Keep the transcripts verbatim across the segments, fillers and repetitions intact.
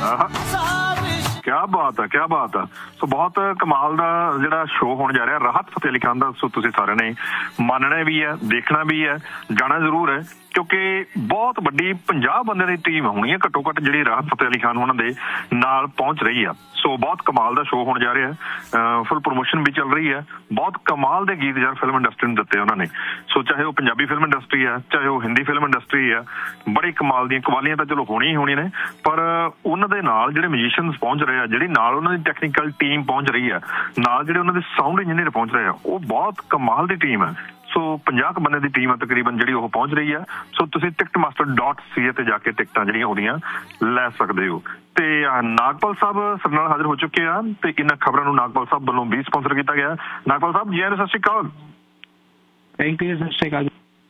क्या बात है, क्या बात है। सो बहुत कमाल दा जिहड़ा शो होने जा रहा राहत फतेह अली खान दा। सो तुसीं सारे ने मानना भी है, देखना भी है, जाना जरूर है, क्योंकि बहुत वड्डी पंजाह बंदे दी टीम होनी है घट्टो घट्ट जिहड़ी राहत फतेह अली खान होना दे नाल पहुंच रही है। सो बहुत कमाल दा शो होने जा रहा है, फुल प्रमोशन भी चल रही है, बहुत कमाल दे गीत यार फिल्म इंडस्ट्री ने दिते उन्होंने। सो चाहे वो पंजाबी फिल्म इंडस्ट्री है, चाहे वो हिंदी फिल्म इंडस्ट्री है, बड़ी कमाल दी कवालियां तो चलो होनी ही होनी ने, पर उन्हां दे नाल जिहड़े म्यूजिशियंस पहुंच रहे हैं, जिहड़ी नाल उन्हां दी टैक्नीकल टीम पहुंच रही है, नाल जिहड़े उन्हां दे साउंड इंजीनियर पहुंच रहे हैं, वो बहुत कमाल दी टीम है। सो पंजाह बंदे की टीम है तकरीबन जिहड़ी वो पहुंच रही है। सो तुसीं टिकट मास्टर डॉट सी ए ते जाके टिकटां जिहड़ियां ओहदियां लै सकदे हो। ते नागपाल साहब ਸਾਡੇ ਨਾਲ हाजिर हो चुके हैं ते इन्हां खबरां नूं नागपाल साहब ਵੱਲੋਂ भी स्पॉन्सर किया गया। नागपाल साहब जी सत श्री अकाल। थैंक यू, सत श्री अकाल।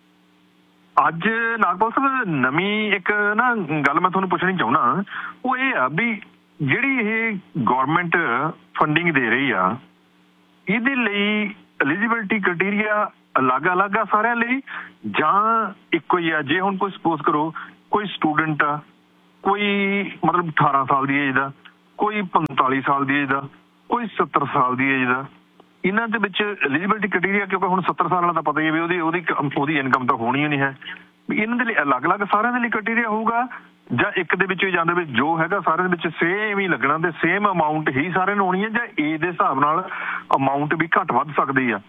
ਅੱਜ ਨਾਗਪਾਲ ਸਾਹਿਬ ਨਵੀਂ ਇੱਕ ਨਾ ਗੱਲ ਮੈਂ ਤੁਹਾਨੂੰ ਪੁੱਛਣੀ ਚਾਹੁੰਦਾ, ਉਹ ਇਹ ਆ ਵੀ ਜਿਹੜੀ ਇਹ ਗਵਰਨਮੈਂਟ ਫੰਡਿੰਗ ਦੇ ਰਹੀ ਆ, ਇਹਦੇ ਲਈ ਐਲੀਜੀਬਿਲਟੀ ਕ੍ਰਾਈਟੇਰੀਆ ਅਲੱਗ-ਅਲੱਗ ਆ ਸਾਰਿਆਂ ਲਈ ਜਾਂ ਇੱਕੋ ਹੀ ਆ? ਜੇ ਹੁਣ ਕੋਈ ਸਪੋਜ਼ ਕਰੋ ਕੋਈ ਸਟੂਡੈਂਟ ਆ, ਕੋਈ ਮਤਲਬ ਅਠਾਰਾਂ ਸਾਲ ਦੀ ਏਜ ਦਾ, ਕੋਈ ਪੰਤਾਲੀ ਸਾਲ ਦੀ ਏਜ ਦਾ, ਕੋਈ ਸੱਤਰ ਸਾਲ ਦੀ ਏਜ ਦਾ, ਇਹਨਾਂ ਦੇ ਵਿੱਚ ਐਲੀਜੀਬਿਲਟੀ ਕ੍ਰਾਈਟੇਰੀਆ, ਕਿਉਂਕਿ ਹੁਣ ਸੱਤਰ ਸਾਲ ਵਾਲਾ ਤਾਂ ਪਤਾ ਹੀ ਹੈ ਵੀ ਉਹਦੀ ਉਹਦੀ ਉਹਦੀ ਇਨਕਮ ਤਾਂ ਹੋਣੀ ਹੀ ਨਹੀਂ ਹੈ, ਵੀ ਇਹਨਾਂ ਦੇ ਲਈ ਅਲੱਗ-ਅਲੱਗ ਸਾਰਿਆਂ ਦੇ ਲਈ ਕ੍ਰਾਈਟੇਰੀਆ ਹੋਊਗਾ ਜਾਂ ਇੱਕ ਦੇ ਵਿੱਚ ਹੀ ਜਾਂਦੇ ਵਿੱਚ ਜੋ ਹੈਗਾ ਸਾਰਿਆਂ ਦੇ ਵਿੱਚ ਸੇਮ ਹੀ ਲੱਗਣਾ ਤੇ ਸੇਮ ਅਮਾਊਂਟ ਹੀ ਸਾਰਿਆਂ ਨੂੰ ਹੋਣੀ ਹੈ, ਜਾਂ ਏਜ ਦੇ ਹਿਸਾਬ ਨਾਲ अमाउंट भी घट वध सकती है?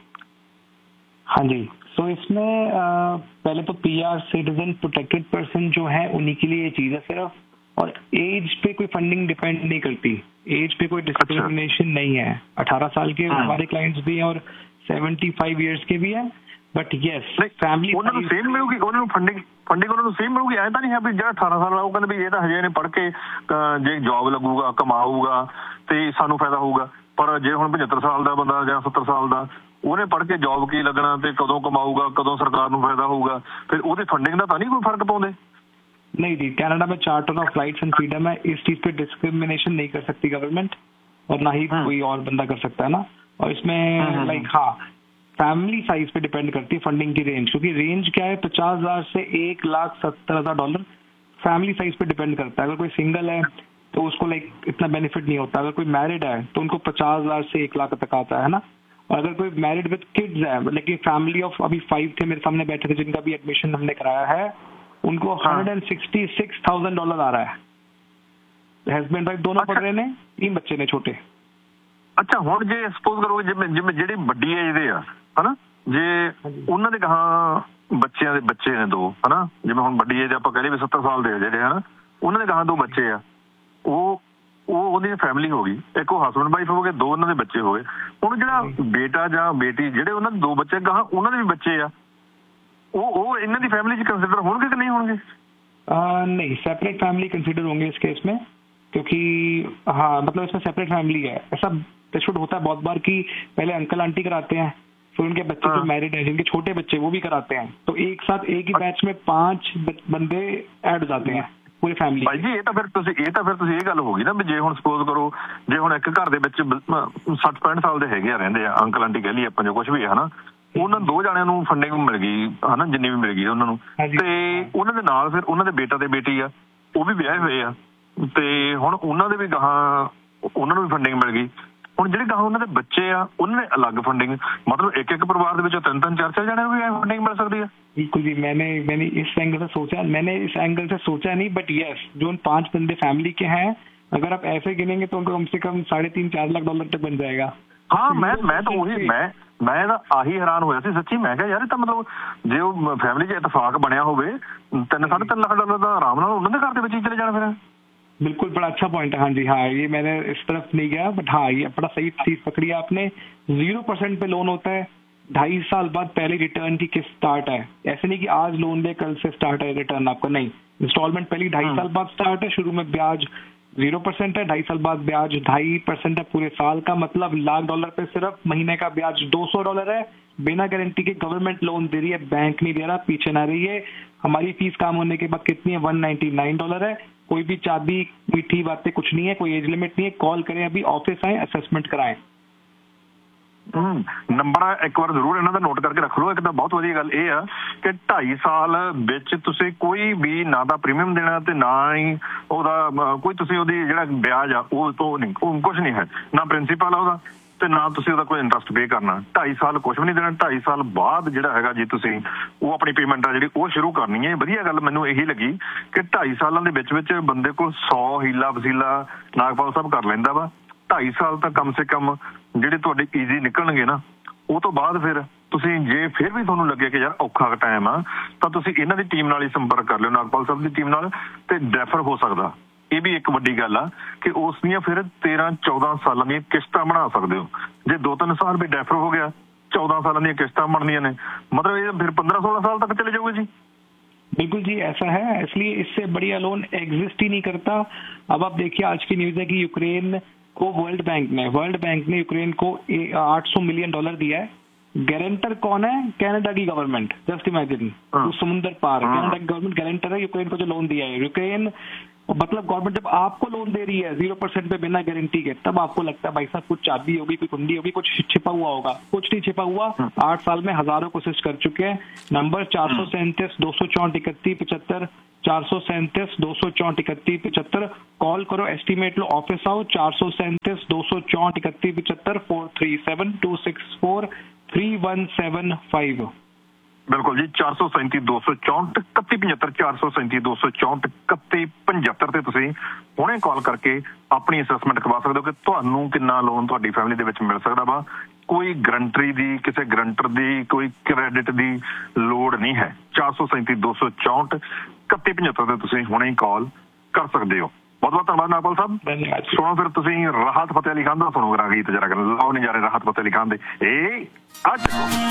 हाँ जी, तो इसमें आ, पहले तो पीआर सिटीजन प्रोटेक्टेड पर्सन जो है उन्हीं के लिए ये चीज़ है सिर्फ, और एज पे कोई फंडिंग डिपेंड नहीं करती, एज पे कोई डिस्क्रिमिनेशन अच्छा। नहीं है। अठारह साल के हमारे क्लाइंट्स भी हैं और सेवेंटी फाइव ईयर्स के भी हैं, बट यस फैमिली उन्होंने सेम मिलूगी, उन्होंने फंडिंग फंडिंग उन्होंने सेम मिलूगी। ऐसा नहीं है भी जो अठारह साल वाला वो कहते भी ये तो हजे ने पढ़ के जे जॉब लगूगा कमाऊगा तो सानू फायदा होगा, पर जे हुण पचहत्तर साल का बंदा या सत्तर साल का ਉਹਨੇ ਪੜ੍ਹ ਕੇ ਜੌਬ ਕੀ ਲੱਗਣਾ ਤੇ ਕਦੋਂ ਕਮਾਊਗਾ, ਕਦੋਂ ਸਰਕਾਰ ਨੂੰ ਫਾਇਦਾ ਹੋਊਗਾ, ਫਿਰ ਉਹਦੀ ਫੰਡਿੰਗ ਦਾ ਤਾਂ ਨਹੀਂ ਕੋਈ ਫਰਕ ਪਾਉਂਦੇ? नहीं जी, कनाडा में charter of rights and freedom है, इस चीज पे डिस्क्रिमिनेशन नहीं कर सकती गवर्नमेंट, और ना ही कोई और बंदा कर सकता है ना। और इसमें लाइक हाँ फैमिली साइज पे डिपेंड करती है फंडिंग की रेंज, क्योंकि रेंज क्या है पचास हजार से एक लाख सत्तर हजार डॉलर फैमिली साइज पे डिपेंड करता है। अगर कोई सिंगल है तो उसको लाइक इतना बेनिफिट नहीं होता, अगर कोई मैरिड है तो उनको पचास हजार से एक लाख तक आता है ना, और अगर कोई मैरिड विद किड्स है, लेकिन फैमिली ऑफ अभी फाइव थे मेरे सामने बैठे थे जिनका भी एडमिशन हमने कराया है, उनको hundred and sixty six thousand dollar आ रहा है। हस्बैंड वाइफ दोनों पढ़ रहे ने, तीन बच्चे ने छोटे। अच्छा हुण जे सपोज करो जिवें जिवें ਜਿਹੜੀ ਵੱਡੀ ਏਜ ਦੇ ਆ ਹਨਾ, ਜੇ ਉਹਨਾਂ ਦੇ ਕਹਾਂ ਬੱਚਿਆਂ ਦੇ ਬੱਚੇ ਨੇ ਦੋ ਹਨਾ, ਜਿਵੇਂ ਹੁਣ ਵੱਡੀ ਏਜ ਆਪਾਂ ਕਹਿੰਦੇ ਵੀ ਸੱਤਰ ਸਾਲ ਦੇ ਜਿਹੜੇ ਹਨਾ, ਉਹਨਾਂ ਦੇ ਕਹਾਂ ਦੋ ਬੱਚੇ ਆ, ਉਹ ਉਹ ਉਹਦੀ ਫੈਮਿਲੀ ਹੋ ਗਈ, ਇੱਕ ਉਹ ਹਸਬੈਂਡ ਵਾਈਫ ਹੋ ਗਏ, ਦੋ ਉਹਨਾਂ ਦੇ ਬੱਚੇ ਹੋ ਗਏ। ਹੁਣ ਜਿਹੜਾ ਬੇਟਾ ਜਾਂ ਬੇਟੀ ਜਿਹੜੇ ਉਹਨਾਂ ਦੇ ਦੋ ਬੱਚੇ ਕਹਾਂ ਉਹਨਾਂ ਦੇ ਵੀ ਬੱਚੇ ਆ, ਉਹ ਉਹ ਇਹਨਾਂ ਦੀ ਫੈमिली च कंसीडर होंगे कि नहीं होंगे? नहीं, सेपरेट फैमिली कंसीडर होंगे इस केस में, क्योंकि हाँ मतलब इसमें सेपरेट फैमिली है। ऐसा शुड होता है बहुत बार कि पहले अंकल आंटी कराते हैं, फिर उनके बच्चे जो मैरिड हैं जिनके छोटे बच्चे वो भी कराते हैं, तो एक साथ एक ही बैच में पांच बंदे ऐड हो जाते हैं पूरी फैमिली। भाई जी ये तो फिर तुसी ये तो फिर तुसी ये गल होगी ना भी जे हुण सपोज करो जे हुण एक घर दे विच सठ पैंठ साल दे हैगे रहंदे आ, अंकल आंटी कह लईए ਆਪਾਂ जो कुछ भी है ना, ਉਹਨਾਂ ਦੋ ਜਣਿਆਂ ਨੂੰ ਫੰਡਿੰਗ ਮਿਲ ਗਈ ਹਨਾ, ਜਿੰਨੀ ਵੀ ਮਿਲ ਗਈ ਉਹਨਾਂ ਨੂੰ, ਤੇ ਉਹਨਾਂ ਦੇ ਨਾਲ ਫਿਰ ਉਹਨਾਂ ਦੇ ਬੇਟਾ ਤੇ ਬੇਟੀ ਆ ਉਹ ਵੀ ਵਿਆਹੇ ਹੋਏ ਆ, ਤੇ ਹੁਣ ਉਹਨਾਂ ਦੇ ਵੀ ਗਾਹਾਂ ਉਹਨਾਂ ਨੂੰ ਵੀ ਫੰਡਿੰਗ ਮਿਲ ਗਈ। ਹੁਣ ਜਿਹੜੇ ਗਾਹਾਂ ਉਹਨਾਂ ਦੇ ਬੱਚੇ ਆ ਉਹਨਾਂ ਨੇ ਅਲੱਗ ਫੰਡਿੰਗ, मतलब एक एक परिवार ਦੇ ਵਿੱਚੋਂ ਤਿੰਨ ਤਿੰਨ ਚਾਰ ਚਾਰ ਜਣਿਆਂ ਨੂੰ ਵੀ फंडिंग मिल सकती है? बिल्कुल जी, मैंने मैंने इस एंगल से सोचा मैंने इस एंगल से सोचा नहीं, बट यस जो उन पांच बंदे फैमिली के हैं अगर आप ऐसे गिनेंगे तो उनको कम से कम साढ़े तीन चार लाख डॉलर तक बन जाएगा। हाँ मैं मैं तो वही मैं ਮੈਂ ਤਾਂ ਆਹੀ ਹੈਰਾਨ ਹੋਇਆ ਸੀ ਸੱਚੀ, ਮੈਂ ਕਿਹਾ ਯਾਰ ਇਹ ਤਾਂ ਮਤਲਬ ਜੇ ਉਹ ਫੈਮਿਲੀ 'ਚ ਇਤਫਾਕ ਬਣਿਆ ਹੋਵੇ ਤਿੰਨ ਸਾਢੇ ਤਿੰਨ ਲੱਖ ਡਾਲਰ ਦਾ ਆਰਾਮ ਨਾਲ ਉਹਨਾਂ ਦੇ ਘਰ ਦੇ ਵਿੱਚ ਹੀ ਚਲੇ जाना फिर। बिल्कुल, बड़ा अच्छा पॉइंट है। हाँ जी, हाँ ये मैंने इस तरफ नहीं गया, बट हाँ ये बड़ा सही चीज पकड़ी आपने। जीरो परसेंट पे लोन होता है, ढाई साल बाद पहले रिटर्न की किस्त स्टार्ट है, ऐसे नहीं कि आज लोन ले कल से स्टार्ट है रिटर्न आपका, नहीं, इंस्टॉलमेंट पहले ढाई साल बाद स्टार्ट है, शुरू में ब्याज जीरो परसेंट है, ढाई साल बाद ब्याज ढाई परसेंट है पूरे साल का, मतलब लाख डॉलर पे सिर्फ महीने का ब्याज दो सौ डॉलर है, बिना गारंटी के गवर्नमेंट लोन दे रही है, बैंक नहीं दे रहा, पीछे ना रही है। हमारी फीस काम होने के बाद कितनी है? वन नाइन्टी नाइन डॉलर है, कोई भी चाबी मीठी बातें कुछ नहीं है, कोई एज लिमिट नहीं है, कॉल करें अभी ऑफिस आए असेसमेंट कराएं। ਹਮ ਨੰਬਰ ਇੱਕ ਵਾਰ ਜ਼ਰੂਰ ਇਹਨਾਂ ਦਾ ਨੋਟ ਕਰਕੇ ਰੱਖ ਲਓ। ਇੱਕ ਤਾਂ ਬਹੁਤ ਵਧੀਆ ਗੱਲ ਇਹ ਆ ਕਿ ਢਾਈ ਸਾਲ ਵਿੱਚ ਤੁਸੀਂ ਕੋਈ ਵੀ ਨਾ ਦਾ ਪ੍ਰੀਮੀਅਮ ਦੇਣਾ ਤੇ ਨਾ ਹੀ ਉਹਦਾ ਕੋਈ ਤੁਸੀਂ ਉਹਦੀ ਜਿਹੜਾ ਵਿਆਜ ਆ ਉਹ ਤੋਂ ਨਹੀਂ, ਉਹ ਕੁਝ ਨਹੀਂ ਹੈ, ਨਾ ਪ੍ਰਿੰਸੀਪਲ ਆ ਉਹਦਾ ਤੇ ਨਾ ਤੁਸੀਂ ਉਹਦਾ ਕੋਈ ਇੰਟਰਸਟ ਪੇ ਕਰਨਾ। ਢਾਈ ਸਾਲ ਕੁਝ ਵੀ ਨਹੀਂ ਦੇਣਾ। ਢਾਈ ਸਾਲ ਬਾਅਦ ਜਿਹੜਾ ਹੈਗਾ ਜੀ ਤੁਸੀਂ ਉਹ ਆਪਣੀ ਪੇਮੈਂਟ ਆ ਜਿਹੜੀ ਉਹ ਸ਼ੁਰੂ ਕਰਨੀ ਹੈ। ਵਧੀਆ ਗੱਲ ਮੈਨੂੰ ਇਹੀ ਲੱਗੀ ਕਿ ਢਾਈ ਸਾਲਾਂ ਦੇ ਵਿੱਚ ਵਿੱਚ ਬੰਦੇ ਕੋਲ ਸੌ ਹੀਲਾ ਵਸੀਲਾ ਨਾਗਪਾਲ ਸਾਹਿਬ ਕਰ ਲੈਂਦਾ ਵਾ। ਢਾਈ ਸਾਲ ਤਾਂ ਕਮ ਸੇ ਕਮ ਜਿਹੜੇ ਤੁਹਾਡੇ ਈਜ਼ੀ ਨਿਕਲਣਗੇ ਨਾ, ਉਹ ਤੋਂ ਬਾਅਦ ਫਿਰ ਤੁਸੀਂ ਜੇ ਫਿਰ ਵੀ ਤੁਹਾਨੂੰ ਲੱਗੇ ਕਿ ਯਾਰ ਔਖਾ ਟਾਈਮ ਆ ਤਾਂ ਤੁਸੀਂ ਇਹਨਾਂ ਦੀ ਟੀਮ ਨਾਲ ਹੀ ਸੰਪਰਕ ਕਰ ਲਿਓ, ਨਾਗਪਾਲ ਸਾਹਿਬ ਦੀ ਟੀਮ ਨਾਲ, ਤੇ ਡੈਫਰ ਹੋ ਸਕਦਾ। ਇਹ ਵੀ ਇੱਕ ਵੱਡੀ ਗੱਲ ਆ ਕਿ ਉਸ ਦੀਆਂ ਫਿਰ ਤੇਰਾਂ ਚੌਦਾਂ ਸਾਲਾਂ ਦੀਆਂ ਕਿਸ਼ਤਾਂ ਬਣਾ ਸਕਦੇ ਹੋ। ਜੇ ਦੋ ਤਿੰਨ ਸਾਲ ਵੀ ਡੈਫਰ ਹੋ ਗਿਆ, ਚੌਦਾਂ ਸਾਲਾਂ ਦੀਆਂ ਕਿਸ਼ਤਾਂ ਬਣਦੀਆਂ ਨੇ, ਮਤਲਬ ਇਹ ਫਿਰ पंद्रह सोलह साल तक चले जाओगे जी। बिल्कुल जी, ऐसा है। इसलिए इससे बढ़िया लोन एग्जिस्ट ही नहीं करता। अब आप देखिए आज की न्यूज है कि यूक्रेन को वर्ल्ड बैंक ने वर्ल्ड बैंक ने यूक्रेन को आठ सौ मिलियन डॉलर दिया है। गारंटर कौन है? कनाडा की गवर्नमेंट। जस्ट इमेजिन, समुद्र पार कनाडा की गवर्नमेंट गारंटर है यूक्रेन को जो लोन दिया है। यूक्रेन मतलब गवर्नमेंट जब आपको लोन दे रही है जीरो परसेंट पे बिना गारंटी के, तब आपको लगता है भाई साहब कुछ चाबी होगी, कोई कुंडी होगी, कुछ छिपा हुआ होगा। कुछ नहीं छिपा हुआ। आठ साल में हजारों कोशिश कर चुके हैं। नंबर चार सौ सैंतीस दो सौ चौंठ इकतीस पिछहत्तर चार सौ सैंतीस दो सौ चौंठ इकतीस पिछहत्तर। कॉल करो, एस्टिमेट लो, ऑफिस आओ। चार सौ सैंतीस दो सौ चौंठ इकतीस पिछहत्तर four three seven to six four three one seven five. बिल्कुल जी, चार सौ सैंती दो सौ चौंठ इकती पचहत्तर चार सौ सैंती दो सौ चौंठ इकती पचहत्तर ਤੇ ਤੁਸੀਂ ਹੁਣੇ ਕਾਲ ਕਰਕੇ ਆਪਣੀ ਅਸੈਸਮੈਂਟ ਕਰਵਾ ਸਕਦੇ ਹੋ ਕਿ ਤੁਹਾਨੂੰ ਕਿੰਨਾ ਲੋਨ ਤੁਹਾਡੀ ਫੈਮਿਲੀ ਦੇ ਵਿੱਚ ਮਿਲ ਸਕਦਾ ਵਾ। ਕੋਈ ਗਰੰਟਰੀ ਦੀ, ਕਿਸੇ ਗਰੰਟਰ ਦੀ, ਕੋਈ ਕ੍ਰੈਡਿਟ ਦੀ ਲੋੜ ਨਹੀਂ ਹੈ। ਚਾਰ ਸੌ ਸੈਂਤੀ ਦੋ ਸੌ ਚੌਂਠ ਇਕਤੀ ਪਚਹੱਤਰ ਤੇ ਤੁਸੀਂ ਹੁਣੇ ਹੀ ਕਾਲ ਕਰ ਸਕਦੇ ਹੋ। ਬਹੁਤ ਬਹੁਤ ਧੰਨਵਾਦ ਨਾਗਪਾਲ ਸਾਹਿਬ। ਸੁਣੋ ਫਿਰ ਤੁਸੀਂ ਰਾਹਤ ਫਤਿਹ ਅਲੀ ਖਾਨ ਦਾ ਸੁਣੋ ਗੀਤ ਜਰਾ ਕਰ ਲਾਓ ਨਜ਼ਾਰੇ ਰਾਹਤ ਫਤਿਹ ਅਲੀ ਖਾਨ ਦੇ। ਇਹ ਅੱਜ